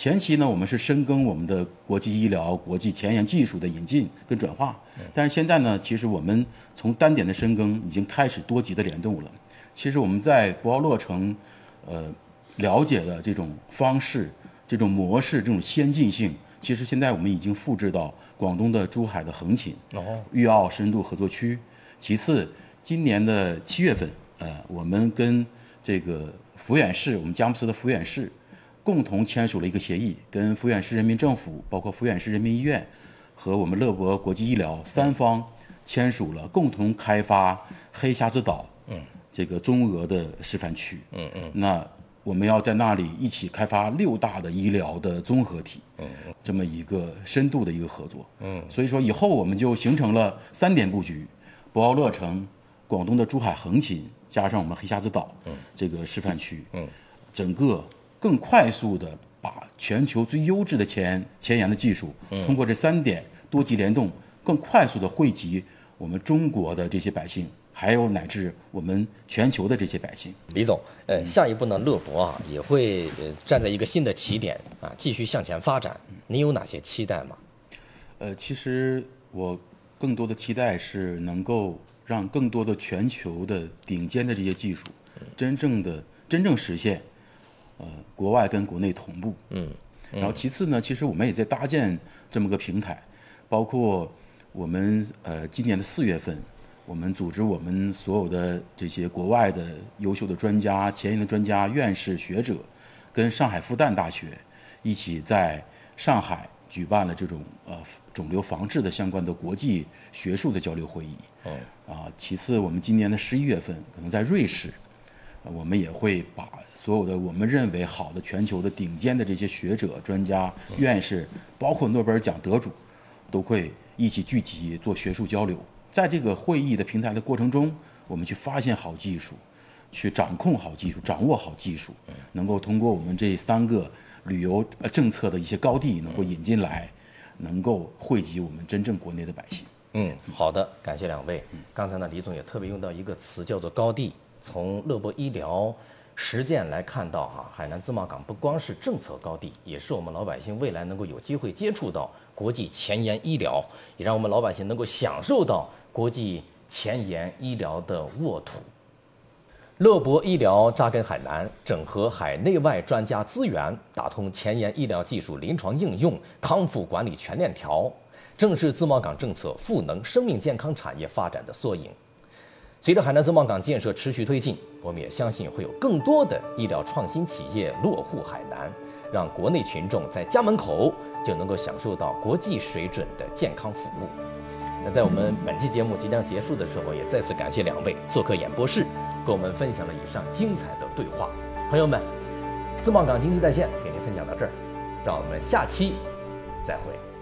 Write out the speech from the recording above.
前期呢，我们是深耕我们的国际医疗、国际前沿技术的引进跟转化，但是现在呢，其实我们从单点的深耕已经开始多级的联动了。其实我们在博鳌洛城，了解的这种方式、这种模式、这种先进性，其实现在我们已经复制到广东的珠海的横琴、粤澳深度合作区。其次，今年的7月份，我们跟这个抚远市，我们佳木斯的抚远市，共同签署了一个协议，跟抚远市人民政府、包括抚远市人民医院和我们乐博国际医疗3方签署了共同开发黑匣子岛这个中俄的示范区。那我们要在那里一起开发6大的医疗的综合体，这么一个深度的一个合作。所以说以后我们就形成了3点布局：博鳌洛城、广东的珠海横琴，加上我们黑匣子岛这个示范区，整个更快速的把全球最优质的前沿的技术，通过这3点多级联动，更快速的惠及我们中国的这些百姓，还有乃至我们全球的这些百姓。 李总，下一步呢，乐博啊也会站在一个新的起点啊，继续向前发展。你有哪些期待吗？ 其实我更多的期待是能够让更多的全球的顶尖的这些技术，真正实现，国外跟国内同步。然后其次呢，其实我们也在搭建这么个平台，包括我们今年的4月份。我们组织我们所有的这些国外的优秀的专家、前沿的专家、院士、学者，跟上海复旦大学一起在上海举办了这种肿瘤防治的相关的国际学术的交流会议。其次，我们今年的11月份可能在瑞士，我们也会把所有的我们认为好的全球的顶尖的这些学者、专家、院士，包括诺贝尔奖得主，都会一起聚集做学术交流。在这个会议的平台的过程中，我们去发现好技术，去掌控好技术，掌握好技术，能够通过我们这3个旅游政策的一些高地能够引进来，能够惠及我们真正国内的百姓。 好的，感谢2位。刚才呢，李总也特别用到一个词叫做高地。从乐博医疗实践来看到海南自贸港不光是政策高地，也是我们老百姓未来能够有机会接触到国际前沿医疗，也让我们老百姓能够享受到国际前沿医疗的沃土。乐博医疗扎根海南，整合海内外专家资源，打通前沿医疗技术临床应用、康复管理全链条，正是自贸港政策赋能生命健康产业发展的缩影。随着海南自贸港建设持续推进，我们也相信会有更多的医疗创新企业落户海南，让国内群众在家门口就能够享受到国际水准的健康服务。那在我们本期节目即将结束的时候，也再次感谢2位做客演播室，跟我们分享了以上精彩的对话。朋友们，自贸港经济在线给您分享到这儿，让我们下期再会。